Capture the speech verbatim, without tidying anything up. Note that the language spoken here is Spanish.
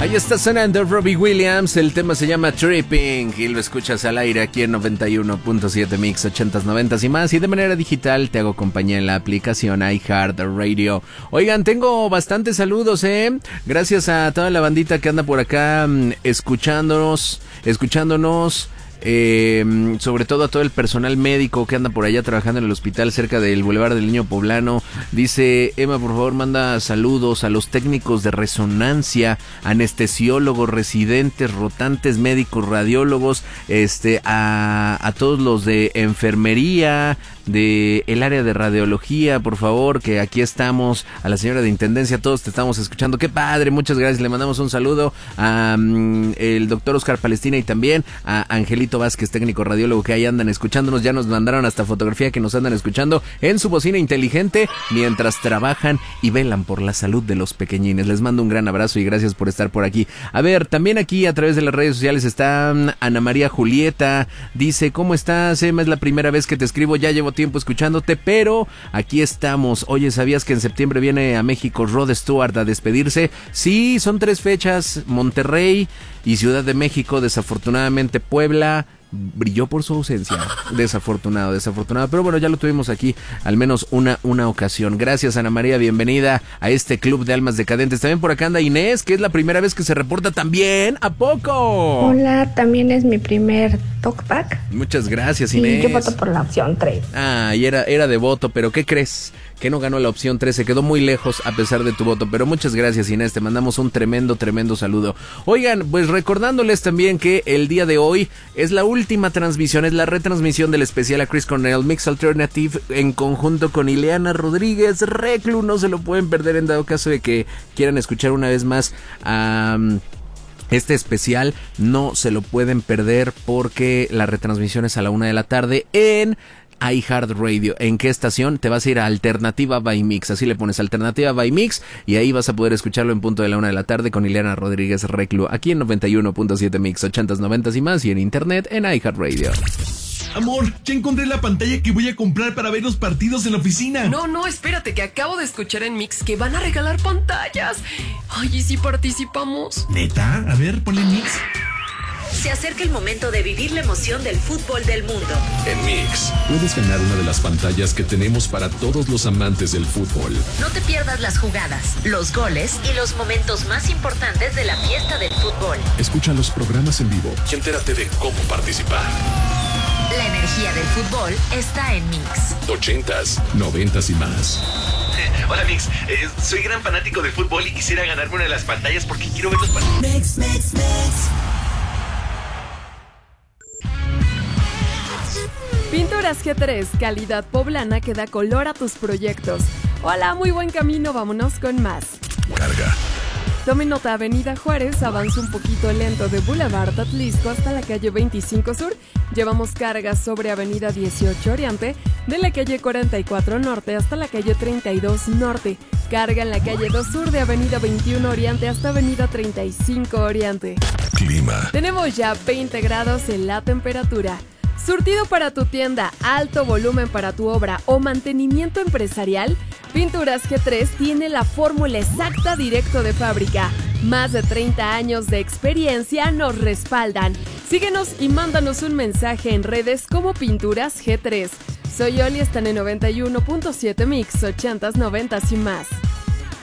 Ahí está sonando Robbie Williams, el tema se llama Tripping y lo escuchas al aire aquí en noventa y uno punto siete Mix, ochentas, noventas y más, y de manera digital te hago compañía en la aplicación iHeartRadio. Oigan, tengo bastantes saludos, eh, gracias a toda la bandita que anda por acá mmm, escuchándonos, escuchándonos. Eh, sobre todo a todo el personal médico que anda por allá trabajando en el hospital cerca del Boulevard del Niño Poblano. Dice Emma, por favor, manda saludos a los técnicos de resonancia, anestesiólogos, residentes, rotantes, médicos, radiólogos, este, a, a todos los de enfermería, de el área de radiología, por favor, que aquí estamos, a la señora de intendencia, todos te estamos escuchando. Qué padre, muchas gracias. Le mandamos un saludo a um, el doctor Oscar Palestina y también a Angelito Vázquez, técnico radiólogo, que ahí andan escuchándonos. Ya nos mandaron hasta fotografía que nos andan escuchando en su bocina inteligente mientras trabajan y velan por la salud de los pequeñines. Les mando un gran abrazo y gracias por estar por aquí. A ver, también aquí a través de las redes sociales está Ana María Julieta. Dice, ¿cómo estás, Emma? Es la primera vez que te escribo, ya llevo tiempo escuchándote, pero aquí estamos. Oye, ¿sabías que en septiembre viene a México Rod Stewart a despedirse? Sí, son tres fechas, Monterrey y Ciudad de México. Desafortunadamente Puebla brilló por su ausencia. Desafortunado, desafortunado. Pero bueno, ya lo tuvimos aquí al menos una, una ocasión. Gracias, Ana María. Bienvenida a este club de almas decadentes. También por acá anda Inés, que es la primera vez que se reporta también. ¿A poco? Hola, también es mi primer talkback. Muchas gracias, Inés. Y yo voto por la opción tres. Ah, y era, era de voto, pero ¿qué crees? Que no ganó la opción tres, se quedó muy lejos a pesar de tu voto, pero muchas gracias, Inés, te mandamos un tremendo, tremendo saludo. Oigan, pues recordándoles también que el día de hoy es la última transmisión, es la retransmisión del especial a Chris Cornell Mix Alternative en conjunto con Ileana Rodríguez Reclu, no se lo pueden perder en dado caso de que quieran escuchar una vez más a... Um, Este especial no se lo pueden perder porque la retransmisión es a la una de la tarde en iHeartRadio. ¿En qué estación? Te vas a ir a Alternativa by Mix, así le pones Alternativa by Mix y ahí vas a poder escucharlo en punto de la una de la tarde con Ileana Rodríguez Reclu, aquí en noventa y uno punto siete Mix, ochentas, noventas y más, y en internet en iHeartRadio. Amor, ya encontré la pantalla que voy a comprar para ver los partidos en la oficina. No, no, espérate, que acabo de escuchar en Mix que van a regalar pantallas. Ay, ¿y si participamos? ¿Neta? A ver, ponle Mix. Se acerca el momento de vivir la emoción del fútbol del mundo. En Mix, puedes ganar una de las pantallas que tenemos para todos los amantes del fútbol. No te pierdas las jugadas, los goles y los momentos más importantes de la fiesta del fútbol. Escucha los programas en vivo y entérate de cómo participar. La energía del fútbol está en Mix. Ochentas, noventas y más. Hola, Mix. Eh, soy gran fanático del fútbol y quisiera ganarme una de las pantallas porque quiero ver los partidos. Mix, Mix, Mix. Pinturas G tres, calidad poblana que da color a tus proyectos. Hola, muy buen camino, vámonos con más. Carga. Tome nota, Avenida Juárez avanza un poquito lento de Boulevard Atlisco hasta la calle veinticinco Sur. Llevamos cargas sobre Avenida dieciocho Oriente, de la calle cuarenta y cuatro Norte hasta la calle treinta y dos Norte. Carga en la calle dos Sur de Avenida veintiuno Oriente hasta Avenida treinta y cinco Oriente. Clima. Tenemos ya veinte grados en la temperatura. Surtido para tu tienda, alto volumen para tu obra o mantenimiento empresarial, Pinturas G tres tiene la fórmula exacta directo de fábrica. Más de treinta años de experiencia nos respaldan. Síguenos y mándanos un mensaje en redes como Pinturas G tres. Soy Oli, están en noventa y uno punto siete Mix, ochentas, noventas y más.